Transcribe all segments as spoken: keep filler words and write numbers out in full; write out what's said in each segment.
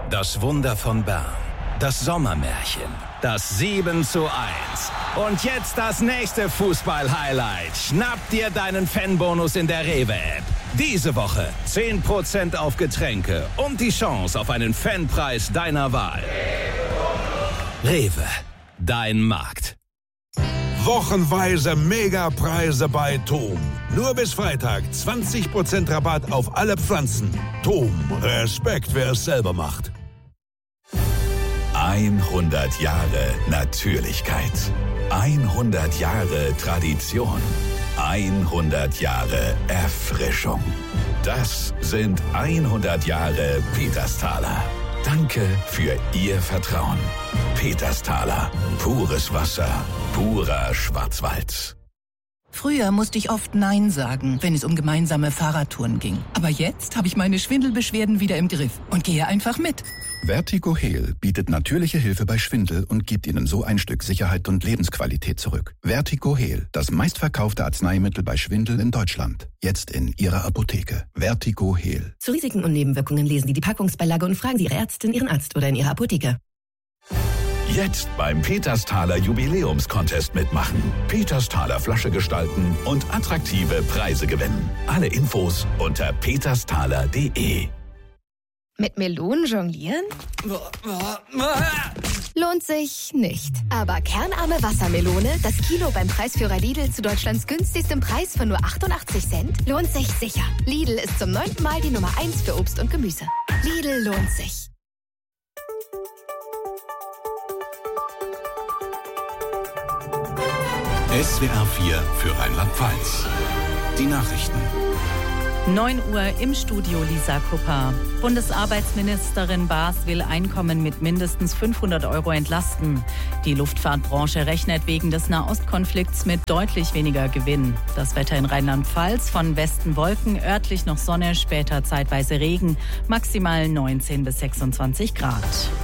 Das Wunder von Bern. Das Sommermärchen. Das sieben zu eins. Und jetzt das nächste Fußball-Highlight. Schnapp dir deinen Fanbonus in der Rewe-App. Diese Woche zehn Prozent auf Getränke und die Chance auf einen Fanpreis deiner Wahl. Rewe, dein Markt. Wochenweise Megapreise bei Tom. Nur bis Freitag zwanzig Prozent Rabatt auf alle Pflanzen. Tom, Respekt, wer es selber macht. hundert Jahre Natürlichkeit. hundert Jahre Tradition. hundert Jahre Erfrischung. Das sind hundert Jahre Petersthaler. Danke für Ihr Vertrauen. Petersthaler. Pures Wasser. Purer Schwarzwald. Früher musste ich oft Nein sagen, wenn es um gemeinsame Fahrradtouren ging. Aber jetzt habe ich meine Schwindelbeschwerden wieder im Griff und gehe einfach mit. Vertigo-Heal bietet natürliche Hilfe bei Schwindel und gibt Ihnen so ein Stück Sicherheit und Lebensqualität zurück. Vertigo-Heal, das meistverkaufte Arzneimittel bei Schwindel in Deutschland. Jetzt in Ihrer Apotheke. Vertigo-Heal. Zu Risiken und Nebenwirkungen lesen Sie die Packungsbeilage und fragen Sie Ihre Ärztin, Ihren Arzt oder in Ihrer Apotheke. Jetzt beim Petersthaler Jubiläumscontest mitmachen. Petersthaler Flasche gestalten und attraktive Preise gewinnen. Alle Infos unter petersthaler punkt de. Mit Melonen jonglieren? Lohnt sich nicht. Aber kernarme Wassermelone, das Kilo beim Preisführer Lidl zu Deutschlands günstigstem Preis von nur achtundachtzig Cent, lohnt sich sicher. Lidl ist zum neunten Mal die Nummer eins für Obst und Gemüse. Lidl lohnt sich. S W R vier für Rheinland-Pfalz. Die Nachrichten. neun Uhr im Studio, Lisa Kupper. Bundesarbeitsministerin Baas will Einkommen mit mindestens fünfhundert Euro entlasten. Die Luftfahrtbranche rechnet wegen des Nahostkonflikts mit deutlich weniger Gewinn. Das Wetter in Rheinland-Pfalz: von Westen Wolken, örtlich noch Sonne, später zeitweise Regen, maximal neunzehn bis sechsundzwanzig Grad.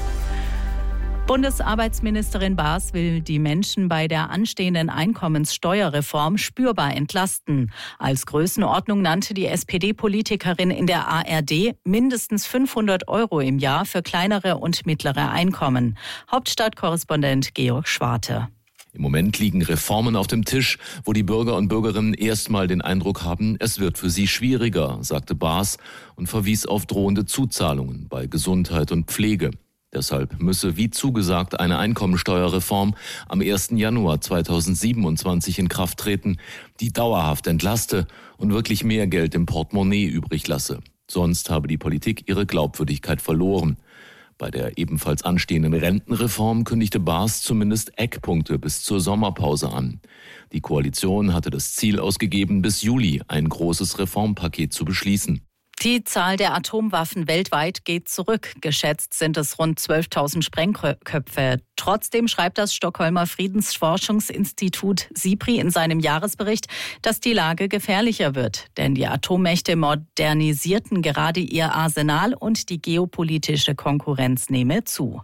Bundesarbeitsministerin Baas will die Menschen bei der anstehenden Einkommenssteuerreform spürbar entlasten. Als Größenordnung nannte die S P D-Politikerin in der A R D mindestens fünfhundert Euro im Jahr für kleinere und mittlere Einkommen. Hauptstadtkorrespondent Georg Schwarte. Im Moment liegen Reformen auf dem Tisch, wo die Bürger und Bürgerinnen erstmal den Eindruck haben, es wird für sie schwieriger, sagte Baas und verwies auf drohende Zuzahlungen bei Gesundheit und Pflege. Deshalb müsse, wie zugesagt, eine Einkommensteuerreform am ersten Januar zweitausendsiebenundzwanzig in Kraft treten, die dauerhaft entlaste und wirklich mehr Geld im Portemonnaie übrig lasse. Sonst habe die Politik ihre Glaubwürdigkeit verloren. Bei der ebenfalls anstehenden Rentenreform kündigte Baas zumindest Eckpunkte bis zur Sommerpause an. Die Koalition hatte das Ziel ausgegeben, bis Juli ein großes Reformpaket zu beschließen. Die Zahl der Atomwaffen weltweit geht zurück. Geschätzt sind es rund zwölftausend Sprengköpfe. Trotzdem schreibt das Stockholmer Friedensforschungsinstitut SIPRI in seinem Jahresbericht, dass die Lage gefährlicher wird. Denn die Atommächte modernisierten gerade ihr Arsenal und die geopolitische Konkurrenz nehme zu.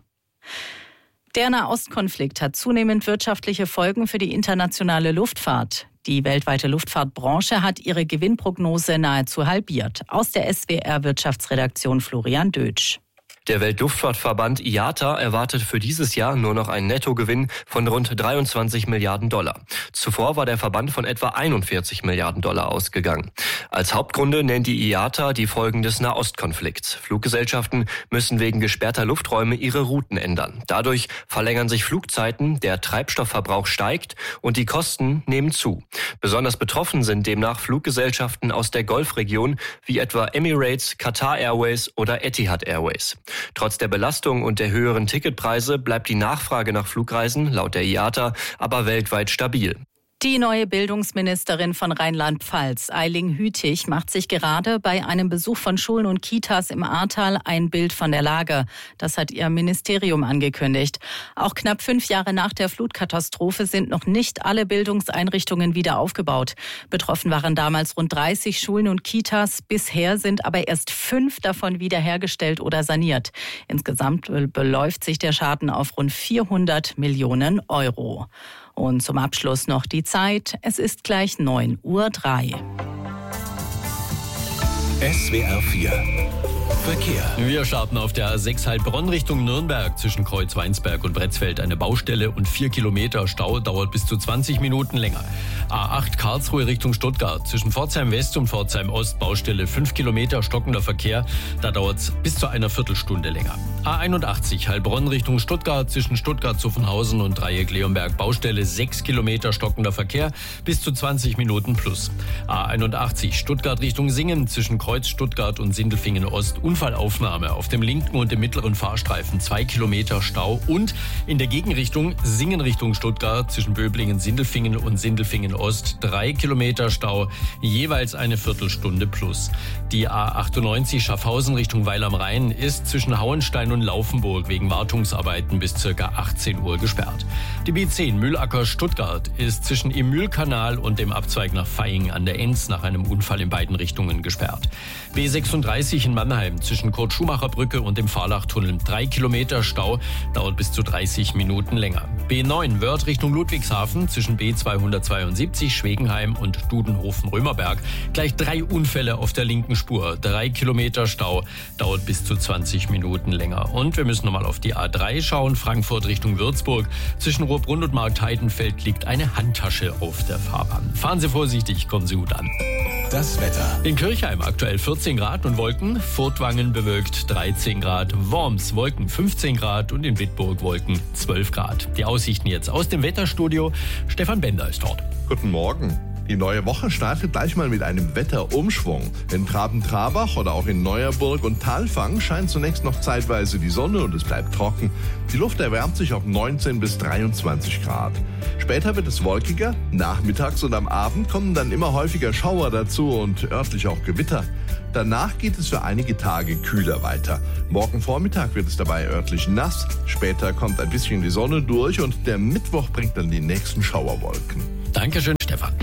Der Nahostkonflikt hat zunehmend wirtschaftliche Folgen für die internationale Luftfahrt. Die weltweite Luftfahrtbranche hat ihre Gewinnprognose nahezu halbiert. Aus der S W R-Wirtschaftsredaktion Florian Dötsch. Der Weltluftfahrtverband I A T A erwartet für dieses Jahr nur noch einen Nettogewinn von rund dreiundzwanzig Milliarden Dollar. Zuvor war der Verband von etwa einundvierzig Milliarden Dollar ausgegangen. Als Hauptgründe nennt die I A T A die Folgen des Nahostkonflikts. Fluggesellschaften müssen wegen gesperrter Lufträume ihre Routen ändern. Dadurch verlängern sich Flugzeiten, der Treibstoffverbrauch steigt und die Kosten nehmen zu. Besonders betroffen sind demnach Fluggesellschaften aus der Golfregion wie etwa Emirates, Qatar Airways oder Etihad Airways. Trotz der Belastung und der höheren Ticketpreise bleibt die Nachfrage nach Flugreisen laut der I A T A aber weltweit stabil. Die neue Bildungsministerin von Rheinland-Pfalz, Eiling Hütig, macht sich gerade bei einem Besuch von Schulen und Kitas im Ahrtal ein Bild von der Lage. Das hat ihr Ministerium angekündigt. Auch knapp fünf Jahre nach der Flutkatastrophe sind noch nicht alle Bildungseinrichtungen wieder aufgebaut. Betroffen waren damals rund dreißig Schulen und Kitas. Bisher sind aber erst fünf davon wiederhergestellt oder saniert. Insgesamt beläuft sich der Schaden auf rund vierhundert Millionen Euro. Und zum Abschluss noch die Zeit. Es ist gleich neun Uhr drei. S W R vier Verkehr. Wir starten auf der A sechs Heilbronn Richtung Nürnberg. Zwischen Kreuzweinsberg und Bretzfeld eine Baustelle und vier Kilometer Stau, dauert bis zu zwanzig Minuten länger. A acht Karlsruhe Richtung Stuttgart. Zwischen Pforzheim West und Pforzheim Ost Baustelle fünf Kilometer stockender Verkehr. Da dauert es bis zu einer Viertelstunde länger. A einundachtzig Heilbronn Richtung Stuttgart. Zwischen Stuttgart-Zuffenhausen und Dreieck-Leonberg Baustelle sechs Kilometer stockender Verkehr bis zu zwanzig Minuten plus. A einundachtzig Stuttgart Richtung Singen. Zwischen Kreuz Stuttgart und Sindelfingen Ost Unfallaufnahme auf dem linken und dem mittleren Fahrstreifen, zwei Kilometer Stau und in der Gegenrichtung Singen Richtung Stuttgart zwischen Böblingen, Sindelfingen und Sindelfingen Ost, drei Kilometer Stau, jeweils eine Viertelstunde plus. Die A achtundneunzig Schaffhausen Richtung Weil am Rhein ist zwischen Hauenstein und Laufenburg wegen Wartungsarbeiten bis ca. achtzehn Uhr gesperrt. Die B zehn Mühlacker Stuttgart ist zwischen im Mühlkanal und dem Abzweig nach Vaihing an der Enz nach einem Unfall in beiden Richtungen gesperrt. B sechsunddreißig in Mannheim zwischen Kurt-Schumacher-Brücke und dem Fahrlachtunnel. Drei Kilometer Stau, dauert bis zu dreißig Minuten länger. B neun Wörth Richtung Ludwigshafen zwischen B zweihundertzweiundsiebzig Schwegenheim und Dudenhofen-Römerberg. Gleich drei Unfälle auf der linken Spur. Drei Kilometer Stau, dauert bis zu zwanzig Minuten länger. Und wir müssen nochmal auf die A drei schauen. Frankfurt Richtung Würzburg. Zwischen Rohrbrunn und Markt-Heidenfeld liegt eine Handtasche auf der Fahrbahn. Fahren Sie vorsichtig, kommen Sie gut an. Das Wetter. In Kirchheim aktuell vierzehn Grad und Wolken, Furtwangen bewölkt dreizehn Grad, Worms Wolken fünfzehn Grad und in Wittburg Wolken zwölf Grad. Die Aussichten jetzt aus dem Wetterstudio. Stefan Bender ist dort. Guten Morgen. Die neue Woche startet gleich mal mit einem Wetterumschwung. In Traben-Trabach oder auch in Neuerburg und Thalfang scheint zunächst noch zeitweise die Sonne und es bleibt trocken. Die Luft erwärmt sich auf neunzehn bis dreiundzwanzig Grad. Später wird es wolkiger, nachmittags und am Abend kommen dann immer häufiger Schauer dazu und örtlich auch Gewitter. Danach geht es für einige Tage kühler weiter. Morgen Vormittag wird es dabei örtlich nass, später kommt ein bisschen die Sonne durch und der Mittwoch bringt dann die nächsten Schauerwolken. Dankeschön, Stefan.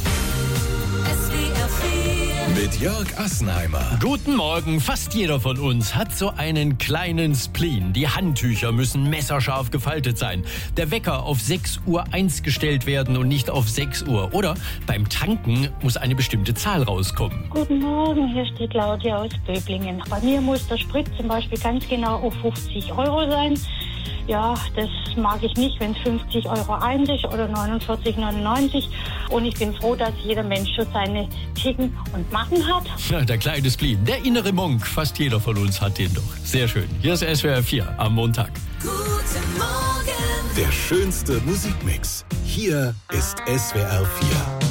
Mit Jörg Assenheimer. Guten Morgen. Fast jeder von uns hat so einen kleinen Spleen. Die Handtücher müssen messerscharf gefaltet sein. Der Wecker auf sechs Uhr eins gestellt werden und nicht auf sechs Uhr. Oder beim Tanken muss eine bestimmte Zahl rauskommen. Guten Morgen, hier steht Claudia aus Böblingen. Bei mir muss der Sprit zum Beispiel ganz genau auf fünfzig Euro sein. Ja, das mag ich nicht, wenn es fünfzig Euro eins ist oder neunundvierzig neunundneunzig. Und ich bin froh, dass jeder Mensch schon seine Ticken und Macken hat. Ja, der kleine Spleen, der innere Monk. Fast jeder von uns hat den doch. Sehr schön. Hier ist S W R vier am Montag. Guten Morgen. Der schönste Musikmix. Hier ist S W R vier.